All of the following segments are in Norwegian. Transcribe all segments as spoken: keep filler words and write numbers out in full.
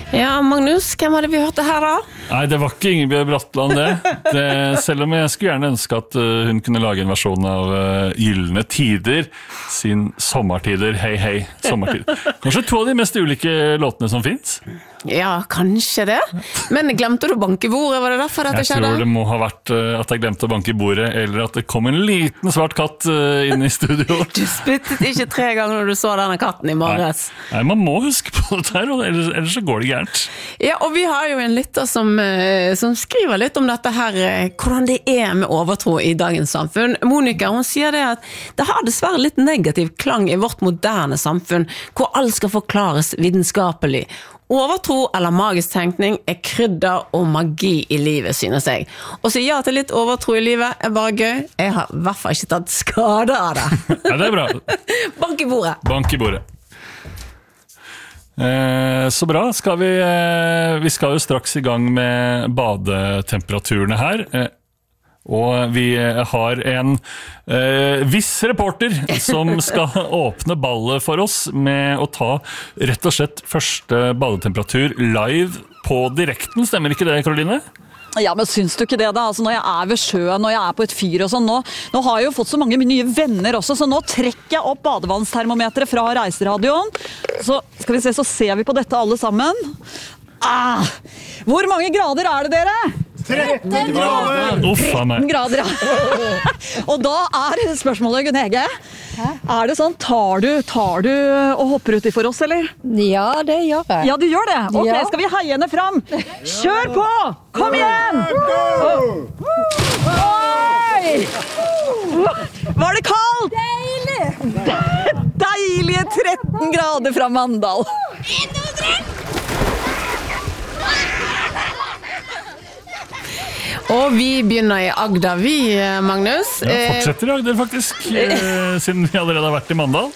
Ja, Magnus, hvem var det vi hørte her da? Nei, det var ikke Ingebjørg Bratland det. det. Selv om jeg skulle gjerne ønske at uh, hun kunne lage en versjon av uh, Gyllene Tider, sin sommertider, hei hei, sommertider. Kanskje to av de mest ulike låtene som finnes? Ja, kanskje det. Men glemte du å banke i bordet, var det derfor dette skjedde? Jeg tror det må ha vært uh, at jeg glemte å banke i bordet, eller at det kom en liten svart katt uh, inn i studio. Du spyttet ikke tre ganger når du så denne katten i morges. Nei, Nei man må huske på det her, ellers, ellers så går det gærent. Ja, og vi har jo en lytter som, som skriver litt om dette her, hvordan det er med overtro i dagens samfunn. Monika, hun sier det at det har dessverre litt negativ klang i vårt moderne samfunn, hvor alt skal forklares vitenskapelig. Overtro eller magisk tenkning er krydder og magi i livet, synes jeg. Og så ja til litt overtro i livet er bare gøy. Jeg har i hvert fall ikke tatt skade av det. Ja, det er bra. Bank i bordet. Bank i bordet. Eh, så bra, skal vi, eh, vi skal jo straks i gang med badetemperaturene her. Eh, Og vi har en eh, viss reporter som skal åpne ballet for oss med å ta rett og slett første badetemperatur live på direkten. Stemmer ikke det, Karoline? Ja, men syns du ikke det da? Altså, når jeg er ved sjøen, når jeg er på et fyr og sånn, nå, nå har jeg jo fått så mange nye venner også, så nå trekker jeg opp badevannstermometeret fra reiseradioen. Så skal vi se, så ser vi på dette alle sammen. Ah, hvor mange grader er det, dere? tretten grader! Uffa meg. tretten grader, ja. Og da er spørsmålet, Gunn Hege, er det sånn, tar du, tar du og hopper uti for oss, eller? Ja, det gjør jeg. Ja, du gjør det? Ok, Ja. skal vi heie henne fram? Kjør på! Kom igjen! Oi! Var det kaldt? Deilig! Deilige tretten grader fra Mandal. Og vi begynner i Agder, vi, Magnus. Ja, fortsetter i Agder faktisk, eh, siden vi allerede har vært i Mandal.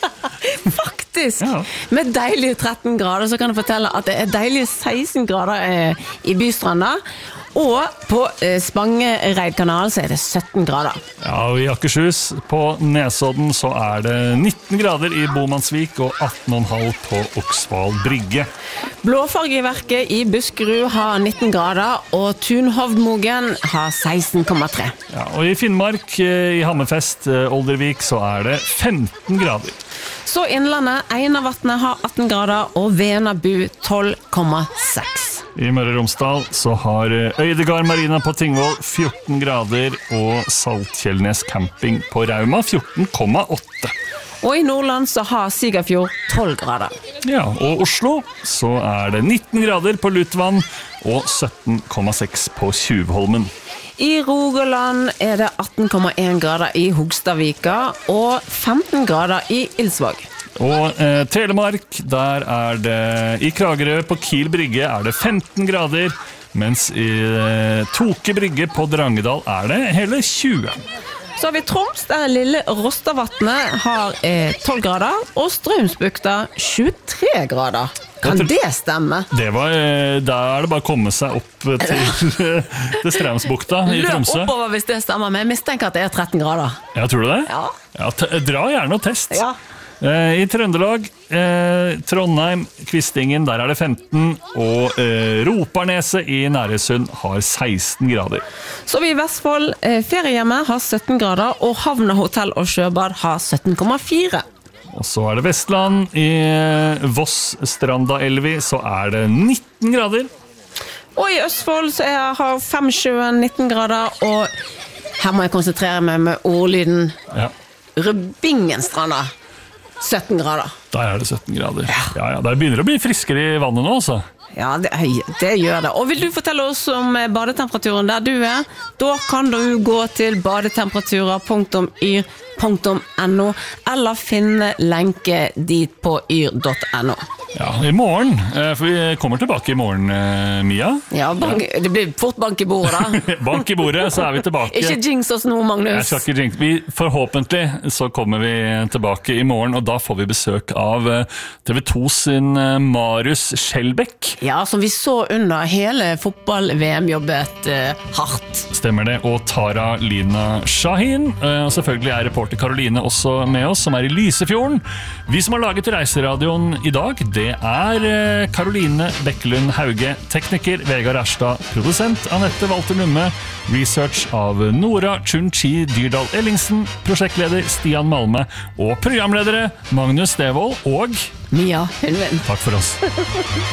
Faktisk. Ja. Med deilige tretten grader, så kan jeg fortelle at det er deilige seksten grader eh, i Bystranda. Og på eh, Spangereidkanalen så er det sytten grader. Ja, og i Akershus på Nesodden så er det nitten grader i Bomansvik og atten komma fem på Oksvald Brygge. Blåfargeverket i Buskerud har nitten grader, og Tunhovdmogen har seksten komma tre. Ja, og i Finnmark, eh, i Hammerfest, eh, Oldervik, så er det femten grader. Så Innlandet, Einarvatnet har atten grader, og Venabu tolv komma seks. I Møre og Romsdal så har Øydegard Marina på Tingvoll fjorten grader, og Saltkjellnes camping på Rauma fjorten komma åtte. Og i Nordland så har Sigerfjord tolv grader. Ja, og Oslo så er det nitten grader på Lutvann og sytten komma seks på Tjuvholmen. I Rogaland er det atten komma en grader i Hogstavika og femten grader i Ilsvåg. Og eh, Telemark, der er det i Kragerø på Kiel Brygge er det femten grader, mens i eh, Toke Brygge på Drangedal er det hele tjue. Så har vi Troms, der lille Rostavatnet har eh, tolv grader, og Strømsbukta tjuetre grader. Kan det stemme? Det var, eh, da er det bare å komme seg opp til, til Straumsbukta i Tromsø. Løp oppover hvis det stemmer, men jeg mistenker at det er tretten grader. Ja, tror du det? Ja. Ja, t- dra gjerne og test. Ja. Eh, I Trøndelag, eh, Trondheim, Kvistingen, der er det femten, og eh, Roparneset i Næresund har seksten grader. Så vi i Vestfold, eh, feriehjemmet har sytten grader, og Havna Hotell og Sjøbad har sytten komma fire. Og så er det Vestland, i eh, Voss, Stranda, Elvi, så er det nitten grader. Og i Østfold så er, har Femsjøen nitten grader, og her må jeg konsentrere meg med ordlyden. Ja, Rødingenstranda sytten grader. der er det sytten grader. Ja, ja, det begynner å bli friskere i vannet nå, altså. Ja, det, det gjør det. Og vil du fortelle oss om badetemperaturen der du er? Da kan du gå til badetemperaturer punktum yr punktum no, eller finne lenke dit på yr punktum no. Ja, i morgen, eh, for vi kommer tilbake i morgen, eh, Mia. Ja, bank, det blir fort bank i bordet da. Bank i bordet, så er vi tilbake. Ikke jinx oss nå, Jeg Magnus. skal ikke jinx. Vi, forhåpentlig så kommer vi tilbake i morgen, og da får vi besøk av eh, T V to sin eh, Marius Skjelbæk. Ja, som vi så under hele fotball-V M jobbet eh, hardt. Stemmer det, og Tara Lina Shahin. Eh, og selvfølgelig er reporter Karoline også med oss, som er i Lysefjorden. Vi som har laget Reiseradioen i dag, det det er Karoline Bekkelund Hauge, tekniker Vegard Erstad, produsent Annette Walter Numme, research av Nora Chun-Chi Dyrdal Ellingsen, prosjektleder Stian Malme og programledere Magnus Devold og Mia Hundvin. takk for oss.